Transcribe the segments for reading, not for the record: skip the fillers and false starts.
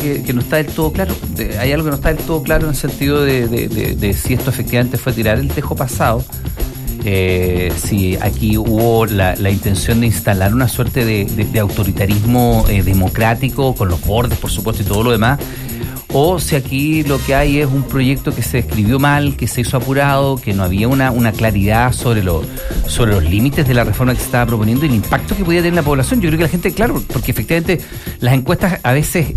que no está del todo claro. Hay algo que no está del todo claro en el sentido de si esto efectivamente fue tirar el tejo pasado. Si aquí hubo la intención de instalar una suerte de autoritarismo democrático, con los bordes, por supuesto, y todo lo demás, o si aquí lo que hay es un proyecto que se escribió mal, que se hizo apurado, que no había una claridad sobre los límites de la reforma que se estaba proponiendo y el impacto que podía tener en la población. Yo creo que la gente, claro, porque efectivamente las encuestas a veces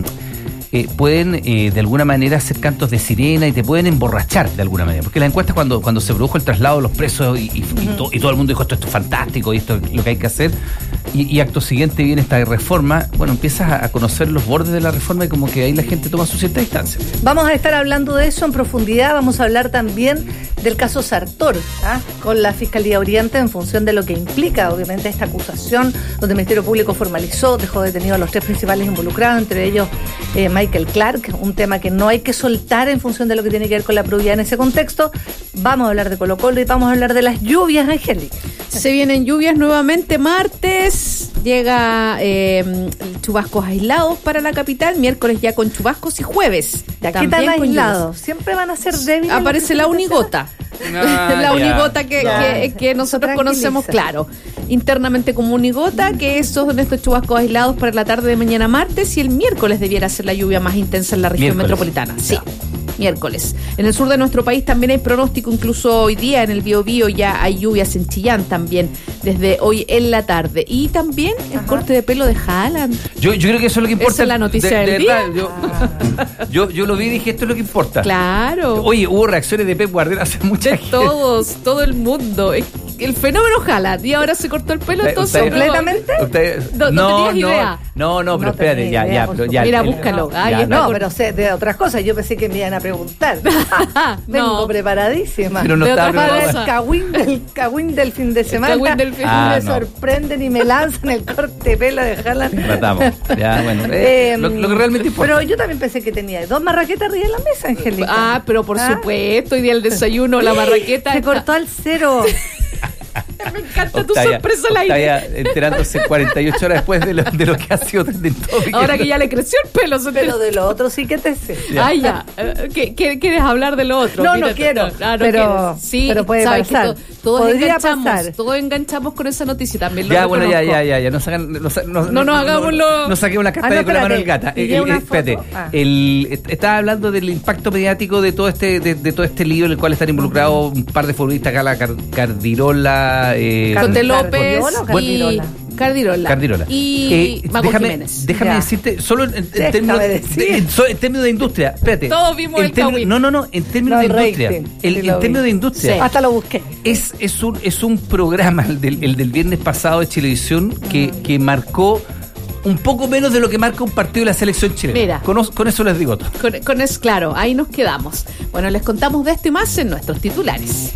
pueden de alguna manera hacer cantos de sirena y te pueden emborrachar de alguna manera, porque las encuestas cuando se produjo el traslado de los presos y todo el mundo dijo esto es fantástico y esto es lo que hay que hacer, y acto siguiente viene esta reforma, bueno, empiezas a conocer los bordes de la reforma y como que ahí la gente toma su cierta distancia. Vamos a estar hablando de eso en profundidad. Vamos a hablar también del caso Sartor, con la Fiscalía Oriente, en función de lo que implica obviamente esta acusación, donde el Ministerio Público formalizó, dejó detenidos a los 3 principales involucrados, entre ellos Michael Clark, un tema que no hay que soltar en función de lo que tiene que ver con la probidad en ese contexto. Vamos a hablar de Colo-Colo y vamos a hablar de las lluvias, Angélica. Se vienen lluvias nuevamente martes, llega chubascos aislados para la capital, miércoles ya con chubascos y jueves. ¿Ya qué tan aislados? Siempre van a ser débiles. Aparece la unigota. La unigota que nosotros conocemos, claro, internamente como unigota, que son estos chubascos aislados para la tarde de mañana martes, y el miércoles debiera ser la lluvia más intensa en la región metropolitana. Sí. Miércoles. En el sur de nuestro país también hay pronóstico, incluso hoy día en el Biobío ya hay lluvias en Chillán también, desde hoy en la tarde. Y también el corte de pelo de Haaland. Yo creo que eso es lo que importa. Esa es la noticia del día. Yo lo vi y dije, esto es lo que importa. Claro. Oye, hubo reacciones de Pep Guardiola hace mucha gente. Todo el mundo. El fenómeno Haaland. Y ahora se cortó el pelo, entonces. ¿Completamente? No tenías idea. No, pero espérate, ya. Mira, búscalo. Pero sé de otras cosas. Yo pensé que me iban a preguntar. Vengo preparadísima. Pero no estaba preparada. El cagüín del fin de semana. Me sorprenden y me lanzan el corte de pelo de Haaland. Tratamos. Ya, bueno. Lo que realmente importa. Pero yo también pensé que tenía 2 marraquetas arriba de la mesa, Angélica. Pero por supuesto. Hoy día el desayuno, la marraqueta. Se cortó al 0. Me encanta tu sorpresa al aire. Octavia enterándose 48 horas después de lo que ha sido trending topic. Ahora que ya le creció el pelo. Pero de lo otro sí que te sé. Ya. ¿Quieres hablar de lo otro? No quiero. Pero sí, pero puede pasar. Todos enganchamos con esa noticia también. Ya, bueno, ya. No saquemos la castaña con la mano del gata. Espérate. Estaba hablando del impacto mediático de todo este lío en el cual están involucrados un par de futbolistas acá, la Cardirola, Conte López y Cardirola y Mago Jiménez. Déjame decirte, solo en términos de industria, espérate. Todos vimos el Kawin. No, en términos de industria. En términos de industria. Sí. Hasta lo busqué. Es un programa, el del viernes pasado de Chilevisión, que marcó un poco menos de lo que marca un partido de la selección chilena. Mira, con eso les digo todo. Con eso, claro, ahí nos quedamos. Bueno, les contamos de esto y más en nuestros titulares.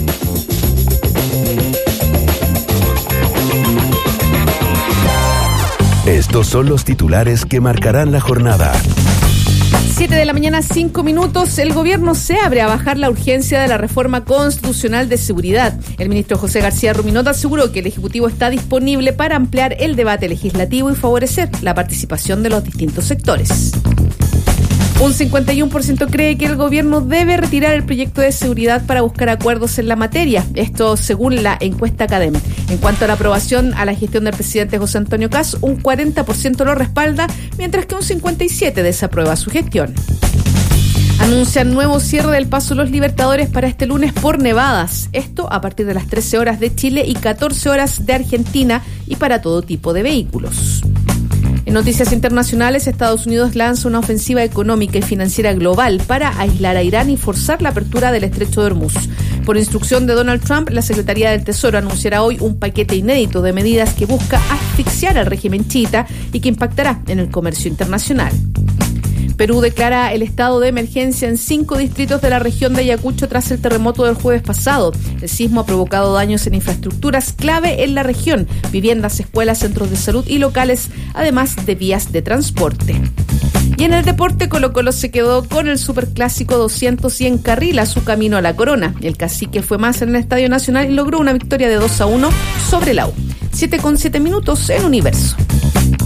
Estos son los titulares que marcarán la jornada. 7 de la mañana, 5 minutos. El gobierno se abre a bajar la urgencia de la reforma constitucional de seguridad. El ministro José García Ruminot aseguró que el Ejecutivo está disponible para ampliar el debate legislativo y favorecer la participación de los distintos sectores. Un 51% cree que el gobierno debe retirar el proyecto de seguridad para buscar acuerdos en la materia. Esto según la encuesta Academ. En cuanto a la aprobación a la gestión del presidente José Antonio Kast, un 40% lo respalda, mientras que un 57% desaprueba su gestión. Anuncian nuevo cierre del Paso Los Libertadores para este lunes por nevadas. Esto a partir de las 13 horas de Chile y 14 horas de Argentina y para todo tipo de vehículos. En noticias internacionales, Estados Unidos lanza una ofensiva económica y financiera global para aislar a Irán y forzar la apertura del estrecho de Hormuz. Por instrucción de Donald Trump, la Secretaría del Tesoro anunciará hoy un paquete inédito de medidas que busca asfixiar al régimen chiita y que impactará en el comercio internacional. Perú declara el estado de emergencia en 5 distritos de la región de Ayacucho tras el terremoto del jueves pasado. El sismo ha provocado daños en infraestructuras clave en la región, viviendas, escuelas, centros de salud y locales, además de vías de transporte. Y en el deporte, Colo-Colo se quedó con el superclásico 200 y encarrila su camino a la corona. El cacique fue más en el Estadio Nacional y logró una victoria de 2-1 sobre la U. 7:07 en Universo.